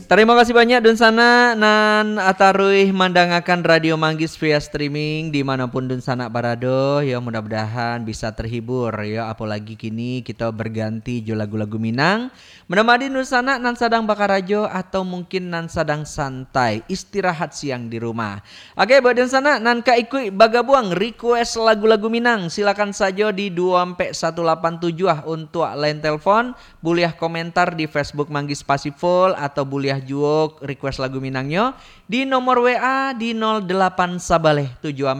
Terima kasih banyak Dun Sana nan ataruih mandangakan Radio Manggis via streaming dimanapun Dun Sana barado ya, mudah-mudahan bisa terhibur ya, apalagi kini kita berganti jo lagu-lagu Minang menemani Dun Sana nan sadang bakarajo atau mungkin nan sadang santai istirahat siang di rumah. Oke buat Dun Sana nan kaikui bagabuang request lagu-lagu Minang silakan saja di 2-187 untuk line telepon, buliah komentar di Facebook Manggis Pasiful atau buliah juok request lagu Minangnya di nomor WA di 08 sabaleh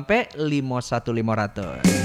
7-51500.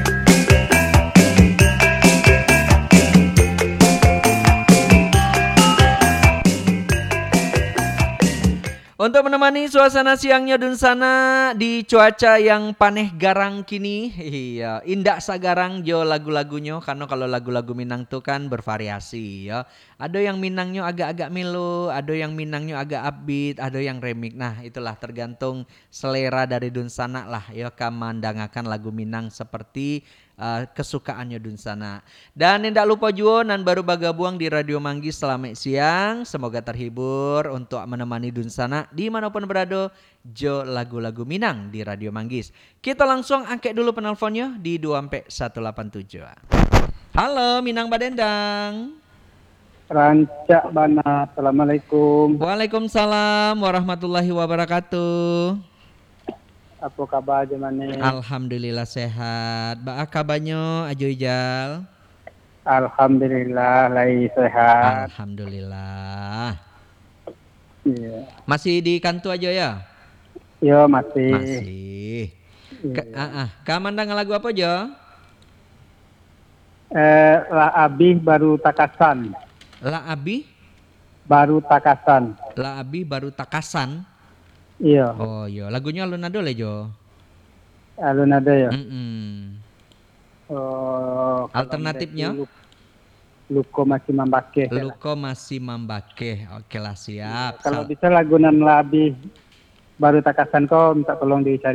Untuk menemani suasana siangnya Dun Sana di cuaca yang paneh garang kini, iya indah sagarang jo lagu-lagunya karena kalau lagu-lagu Minang tuh kan bervariasi ya. Ada yang Minangnya agak-agak melo, ada yang Minangnya agak upbeat, ada yang remix. Nah itulah tergantung selera dari Dun Sana lah ya, kamandangakan lagu Minang seperti kesukaannya Dun Sana. Dan tidak lupa juga nan baru bagabuang di Radio Manggis selamat siang, semoga terhibur untuk menemani Dun Sana dimanapun berada jo lagu-lagu Minang di Radio Manggis. Kita langsung angkat dulu penelponnya di 2-187. Halo Minang Badendang. Rancak Bana, Assalamualaikum. Waalaikumsalam warahmatullahi wabarakatuh. Apa kabar jemane? Alhamdulillah sehat. Ba kabarnya Ajo Ijal? Alhamdulillah lagi sehat. Alhamdulillah. Iya. Masih di kantor aja ya? Yo masih. Masih. Kamandang lagu apa Jo? La Abi baru takasan. La Abi? Baru takasan. La Abi baru takasan. Iya. Oh iya, lagunya alun ado le Jo. Alun ada ya. Oh. Alternatifnya? Luko masih membakeh. Luko masih membakeh. Oke lah siap. Kalau bisa lagu nan La Abi baru takasan kau minta tolong dicari.